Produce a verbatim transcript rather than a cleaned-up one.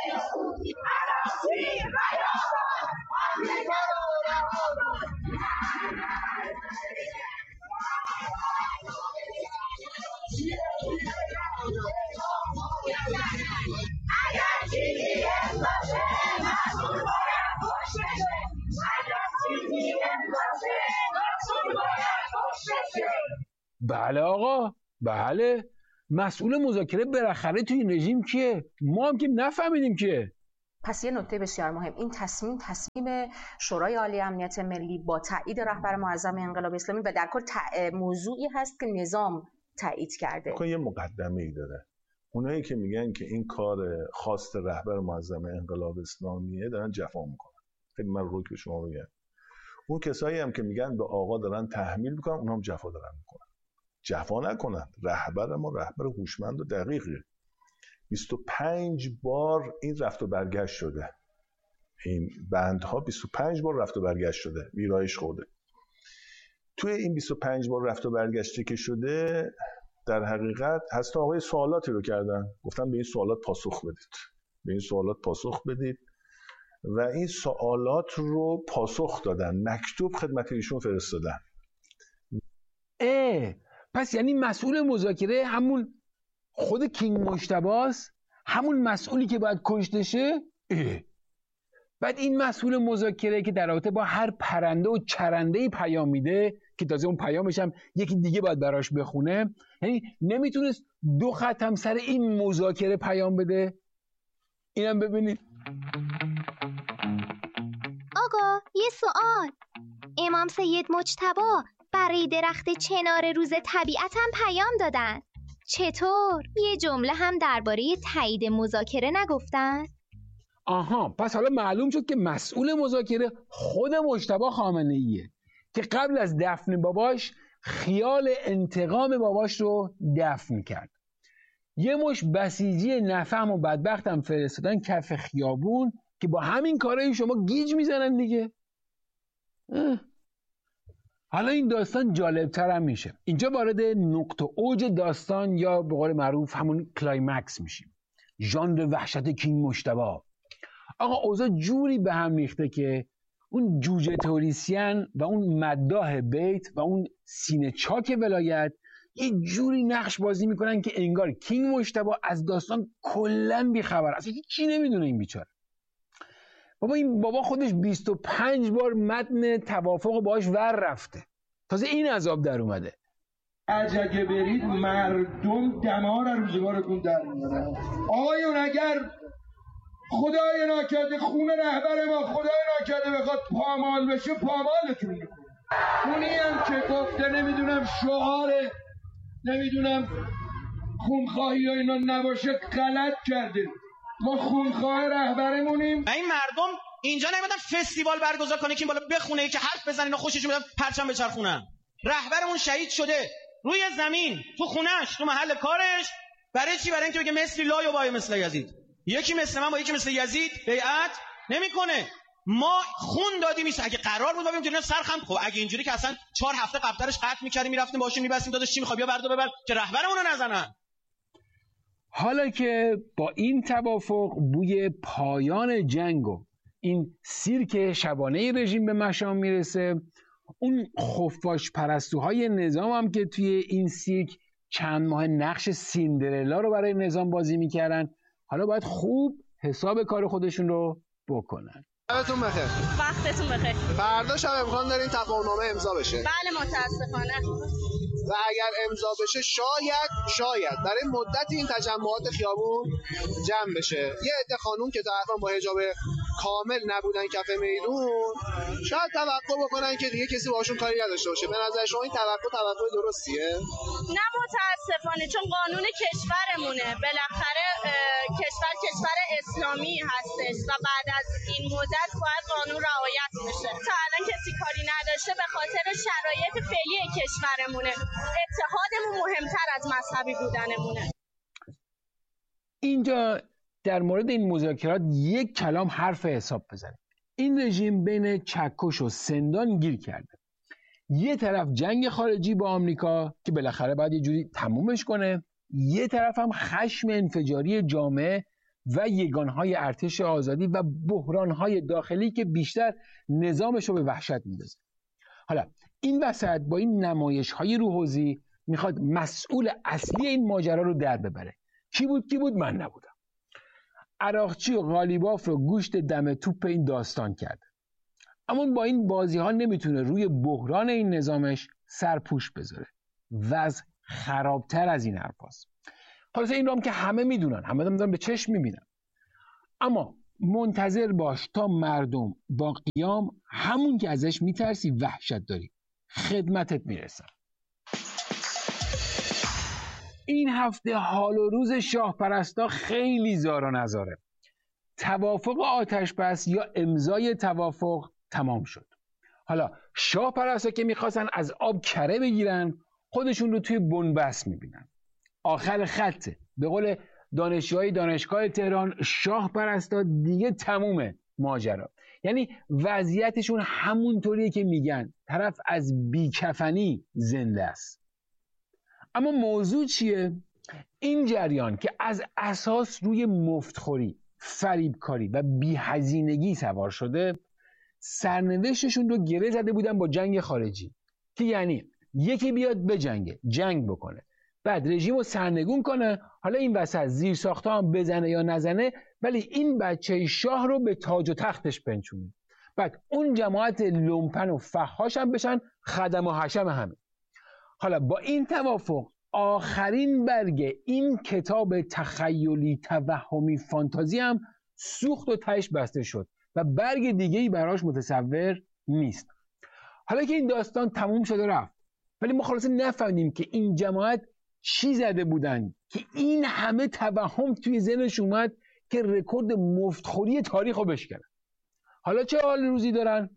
بله آقا، بله. مسئول مذاکره بالاخره توی این رژیم کیه؟ ما هم که نفهمیدیم کیه. پس یه نکته بسیار مهم، این تصمیم تصمیم شورای عالی امنیت ملی با تایید رهبر معظم انقلاب اسلامی و در کل موضوعی هست که نظام تایید کرده. یه مقدمه ای داره. اونایی که میگن که این کار خواست رهبر معظم انقلاب اسلامیه دارن جفا میکنن. خیلی من رو که شما بگم. اون کسایی هم که میگن به آقا دارن تحمیل میکنن، اونها هم جفا دارن میکنن. جفا نکنن. رهبر ما رهبر هوشمند و دقیقه. بیست و پنج بار این رفت و برگشت شده. این بندها بیست و پنج بار رفت و برگشت شده. ویرایش خورده. توی این بیست و پنج بار رفت و برگشتی که شده، در حقیقت هست آقای سوالاتی رو کردن. گفتن به این سوالات پاسخ بدید. به این سوالات پاسخ بدید. و این سوالات رو پاسخ دادن. مکتوب خدمت ایشون فرستادن. اه پس یعنی مسئول مذاکره همون خود کینگ مجتبی‌ست؟ همون مسئولی که باید کشته شه؟ اه. بعد این مسئول مذاکره که در رابطه با هر پرنده و چرنده‌ای پیام میده که تازه اون پیامش هم یکی دیگه باید براش بخونه، یعنی نمیتونست دو خط هم سر این مذاکره پیام بده؟ اینم ببینید. آقا یه سوال، امام سید مجتبی برای درخت چنار روز طبیعت هم پیام دادن، چطور یه جمله هم درباره تایید مذاکره نگفتن؟ آها، پس حالا معلوم شد که مسئول مذاکره خود مجتبی خامنه‌ایه که قبل از دفن باباش خیال انتقام باباش رو دفن کرد. یه مش بسیجی نفهم و بدبخت هم فرستادن کف خیابون که با همین کارهای شما گیج میزنن دیگه. اه. حالا این داستان جالبتر هم میشه. اینجا وارد نقطه اوج داستان یا به قول معروف همون کلایمکس میشیم. ژانر وحشت کینگ مجتبی. آقا اوضاع جوری به هم ریخته که اون جوجه توریسین و اون مداح بیت و اون سینه چاک ولایت یه جوری نقش بازی میکنن که انگار کینگ مجتبی از داستان کلن بیخبر، اصلا هیچی نمیدونه این بیچاره. بابا این بابا خودش بیست و پنج بار متن توافق باهاش ور رفته، تازه این عذاب در اومده. اگه برید مردم دمار روزگارتون در میارن. آقایون اگر خدای ناکرده خون رهبر ما خدای ناکرده بخواد پامال بشه پامالتون میکنه. اونی هم که گفته نمیدونم شعاره نمیدونم خونخواهی و اینا نباشه غلط کرده. ما خونخواه رهبرمونیم. این مردم اینجا نمیدن فستیوال برگزار کنه که این بالا بخونه که حرف بزنین و خوشش میاد پرچم بچرخونن. رهبرمون شهید شده روی زمین تو خونش تو محل کارش. برای چی؟ برای اینکه بگه مثل لای و بای مثل یزید. یکی مثل من با یکی مثل یزید بیعت نمیکنه. ما خون دادیم. میشه اگه قرار بود ببینیم تو سرخم، خب اگه اینجوری که اصلا چهار هفته قبلترش قطع می‌کردیم میرفتیم باشون میبستیم داداش چی می‌خواد بیا بردو ببر که رهبرمون رو نزنن. حالا که با این توافق بوی پایان جنگ و این سیرک شبانه رژیم به مشام میرسه، اون خفاش پرستوهای نظام هم که توی این سیرک چند ماه نقش سیندرلا رو برای نظام بازی میکردن، حالا باید خوب حساب کار خودشون رو بکنن. وقتتون بخیر. وقتتون بخیر. فردا شب امکان داره این تفاهم‌نامه امضا بشه. بله متاسفانه. و اگر امضا بشه شاید شاید برای مدت این تجمعات خیابون جمع بشه. یه عده خانوم که تا با حجاب کامل نبودن کف میدون شاید توقع بکنن که دیگه کسی باشون کاری نداشته باشه. به نظر شما این توقع توقع درستیه؟ نه متاسفانه، چون قانون کشورمونه. بالاخره کشور کشور اسلامی هستش و بعد از این مدت باید قانون رعایت بشه. تا الان کسی کاری نداشته به خاطر شرایط فعلی کشورمونه. اتحادمون مهمتر از مذهبی بودنمونه. اینجا در مورد این مذاکرات یک کلام حرف حساب بزنیم. این رژیم بین چکش و سندان گیر کرده. یه طرف جنگ خارجی با آمریکا که بالاخره باید یه جوری تمومش کنه، یه طرف هم خشم انفجاری جامعه و یگانهای ارتش آزادی و بحرانهای داخلی که بیشتر نظامش رو به وحشت میندازه. حالا این وسط با این نمایش‌های روحوزی میخواد مسئول اصلی این ماجرا رو در ببره. کی بود کی بود؟ من نبودم. عراقچی و قالیباف رو گوشت دم توپ این داستان کرد. اما با این بازی ها نمیتونه روی بحران این نظامش سرپوش بذاره. وضع خرابتر از این حرفاست. خلاصه این رو هم که همه میدونن، همه دارن به چشم میبینن. اما منتظر باش تا مردم با قیام همون که ازش میترسی وحشت داری خدمتت میرسن. این هفته حال و روز شاه پرستا خیلی زار و نزاره. توافق آتش بس یا امضای توافق تمام شد. حالا شاه پرستا که میخواستن از آب کره بگیرن خودشون رو توی بنبست میبینن. آخر خطه. به قول دانشجوهای دانشگاه تهران شاه پرستا دیگه تمومه ماجرا. یعنی وضعیتشون همونطوریه که میگن طرف از بیکفنی زنده است. اما موضوع چیه؟ این جریان که از اساس روی مفتخوری، فریبکاری و بی‌هزینگی سوار شده سرنوشتشون رو گره زده بودن با جنگ خارجی که یعنی یکی بیاد بجنگه، جنگ بکنه، بعد رژیم رو سرنگون کنه، حالا این وسط زیر ساخته هم بزنه یا نزنه ولی این بچه شاه رو به تاج و تختش پنچونه، بعد اون جماعت لومپن و فحاش هم بشن خدم و حشم همه. حالا با این توافق آخرین برگ این کتاب تخیلی توهمی فانتازی هم سوخت و تهش بسته شد و برگ دیگه‌ای براش متصور نیست. حالا که این داستان تموم شده رفت ولی ما خلاصه نفهمیدیم که این جماعت چی زده بودن که این همه توهم توی ذهنش اومد که رکورد مفتخوری تاریخ رو بشکنن. حالا چه حال روزی دارن؟